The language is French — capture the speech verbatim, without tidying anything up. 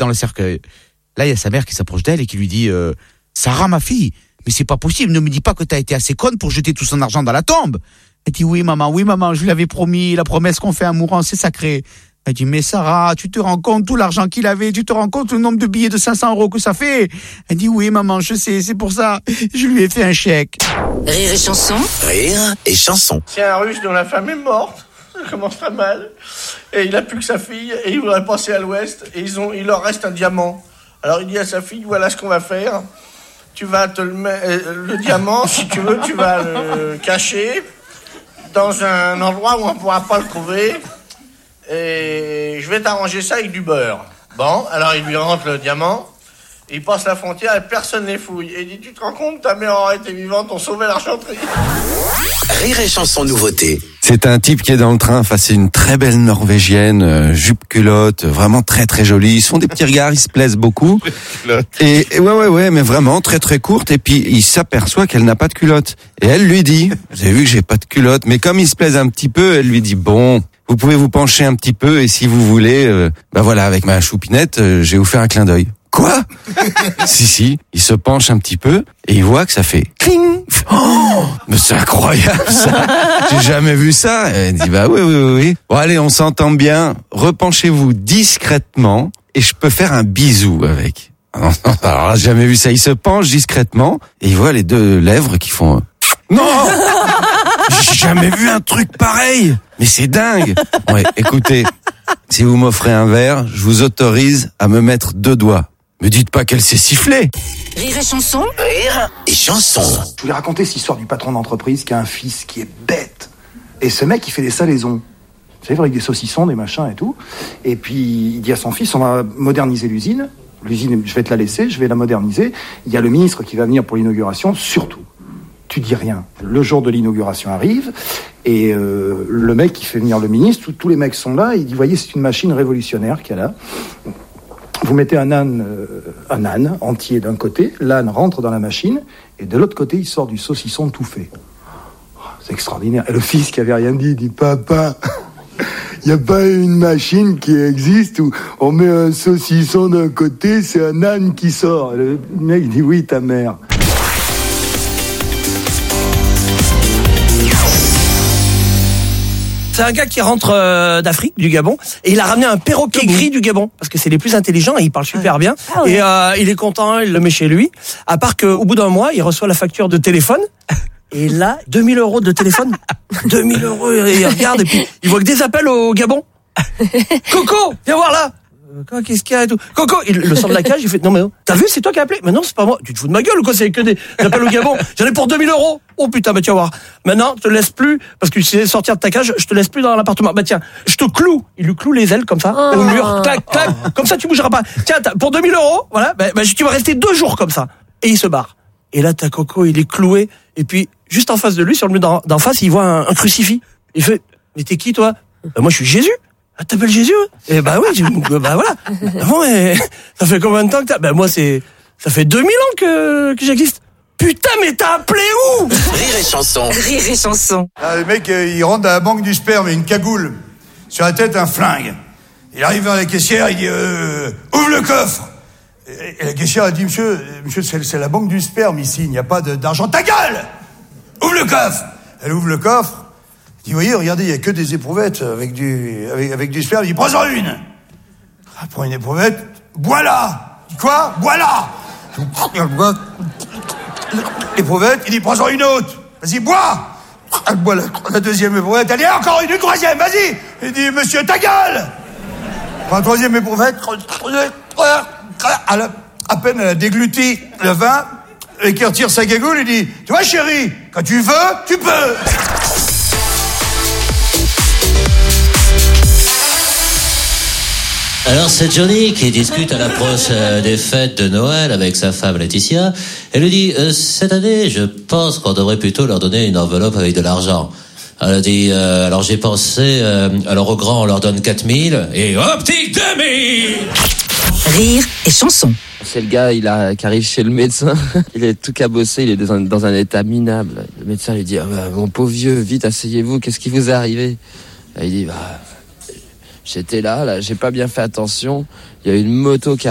dans le cercueil. Là, il y a sa mère qui s'approche d'elle et qui lui dit euh, « Sarah, ma fille, mais c'est pas possible, ne me dis pas que t'as été assez conne pour jeter tout son argent dans la tombe. » Elle dit « Oui, maman, oui, maman, je lui avais promis, la promesse qu'on fait à un mourant, c'est sacré. » Elle dit « Mais Sarah, tu te rends compte tout l'argent qu'il avait, tu te rends compte le nombre de billets de cinq cents euros que ça fait ?» Elle dit « Oui, maman, je sais, c'est pour ça, je lui ai fait un chèque. » Rire et chanson. Rire et chanson. C'est un Russe dont la femme est morte, ça commence pas mal, et il a plus que sa fille, et il voudrait passer à l'ouest, et ils ont, il leur reste un diamant. Alors il dit à sa fille, voilà ce qu'on va faire, tu vas te le mettre, le diamant, si tu veux, tu vas le cacher dans un endroit où on ne pourra pas le trouver, et je vais t'arranger ça avec du beurre. Bon, alors il lui rentre le diamant, il passe la frontière et personne ne les fouille. Et il dit, tu te rends compte, ta mère aurait été vivante, on sauvait l'argenterie. Rire et chanson nouveauté. C'est un type qui est dans le train face à une très belle Norvégienne, euh, jupe culotte, vraiment très très jolie. Ils se font des petits regards, ils se plaisent beaucoup. Et, et ouais ouais ouais, mais vraiment très très courte. Et puis il s'aperçoit qu'elle n'a pas de culotte. Et elle lui dit, vous avez vu que j'ai pas de culotte. Mais comme il se plaise un petit peu, elle lui dit, bon, vous pouvez vous pencher un petit peu et si vous voulez, euh, ben voilà, avec ma choupinette, euh, je vais vous faire un clin d'œil. Quoi? Si, si, il se penche un petit peu et il voit que ça fait cling. Oh, mais c'est incroyable ça. J'ai jamais vu ça. Et elle dit bah oui, oui, oui, oui. Bon allez, on s'entend bien. Repenchez-vous discrètement et je peux faire un bisou avec. Alors là, j'ai jamais vu ça. Il se penche discrètement et il voit les deux lèvres qui font non. J'ai jamais vu un truc pareil. Mais c'est dingue. Ouais, écoutez, si vous m'offrez un verre, je vous autorise à me mettre deux doigts. Me dites pas qu'elle s'est sifflée. Rire et chanson. Rire et chanson. Je voulais raconter cette histoire du patron d'entreprise qui a un fils qui est bête. Et ce mec, il fait des salaisons. Vous savez, avec des saucissons, des machins et tout. Et puis, il dit à son fils, on va moderniser l'usine. L'usine, je vais te la laisser, je vais la moderniser. Il y a le ministre qui va venir pour l'inauguration. Surtout, tu dis rien. Le jour de l'inauguration arrive. Et euh, le mec qui fait venir le ministre, tous, tous les mecs sont là. Et il dit, voyez, c'est une machine révolutionnaire qu'il y a là. Vous mettez un âne, euh, un âne entier d'un côté, l'âne rentre dans la machine, et de l'autre côté, il sort du saucisson tout fait. Oh, c'est extraordinaire. Et le fils qui avait rien dit, dit, papa, il n'y a pas une machine qui existe où on met un saucisson d'un côté, c'est un âne qui sort. Et le mec dit, oui, ta mère. C'est un gars qui rentre euh, d'Afrique, du Gabon, et il a ramené un perroquet gris du Gabon, parce que c'est les plus intelligents et ils parlent super bien. Ah ouais. Et euh, il est content, il le met chez lui. À part qu'au bout d'un mois, il reçoit la facture de téléphone. Et là, deux mille euros de téléphone. deux mille euros, et il regarde, et puis il voit que des appels au Gabon. Coco, viens voir là. Qu'est-ce qu'il y a et tout. Coco, il le sort de la cage, il fait, non mais t'as vu, c'est toi qui as appelé? Mais non, c'est pas moi. Tu te fous de ma gueule ou quoi? C'est que des appels au Gabon. J'en ai pour deux mille euros. Oh putain, bah tu vas voir. Maintenant, je te laisse plus, parce que tu sais sortir de ta cage, je te laisse plus dans l'appartement. Bah tiens, je te cloue. Il lui cloue les ailes comme ça, oh. au mur, clac, clac. Oh. Comme ça, tu bougeras pas. Tiens, pour deux mille euros, voilà, bah, bah tu vas rester deux jours comme ça. Et il se barre. Et là, t'as Coco, il est cloué. Et puis, juste en face de lui, sur le mur d'en, d'en face, il voit un, un crucifix. Il fait, mais t'es qui, toi? Bah moi, je suis Jésus. Ah, t'appelles Jésus? Eh bah oui, je, bah voilà. Ah bon, mais ça fait combien de temps que t'as? Bah moi, c'est, ça fait deux mille ans que, que j'existe. Putain, mais t'as appelé où? Rire et chanson. Rire et chanson. Ah, le mec, euh, il rentre à la banque du sperme, il a une cagoule. Sur la tête, un flingue. Il arrive vers la caissière, il dit, euh, ouvre le coffre. Et, et la caissière a dit, monsieur, monsieur, c'est, c'est la banque du sperme ici, il n'y a pas de, d'argent. Ta gueule! Ouvre le coffre! Elle ouvre le coffre. Il dit, voyez, regardez, il n'y a que des éprouvettes avec du, avec, avec du sperme. Il dit, prends-en une. Elle prend une éprouvette. Bois-la. Il dit, quoi? Bois-la. Elle boit. L'éprouvette, il dit, prends-en une autre. Vas-y, bois. Elle boit la, la deuxième éprouvette. Elle dit, encore une, une troisième, vas-y. Il dit, monsieur, ta gueule. Prends la troisième éprouvette. Elle a, à peine elle a dégluti le vin, et qui retire sa gagoule, il dit, tu vois, chérie, quand tu veux, tu peux. Alors c'est Johnny qui discute à l'approche des fêtes de Noël avec sa femme Laetitia. Elle lui dit euh, cette année je pense qu'on devrait plutôt leur donner une enveloppe avec de l'argent. Elle a dit euh, alors j'ai pensé euh, alors aux grands on leur donne quatre mille et aux petits deux mille. Rire et chanson. C'est le gars il a, qui arrive chez le médecin, il est tout cabossé, il est dans un, dans un état minable. Le médecin lui dit ah bah, mon pauvre vieux, vite asseyez-vous, qu'est-ce qui vous est arrivé? Et il dit bah j'étais là, là, j'ai pas bien fait attention. Il y a une moto qui a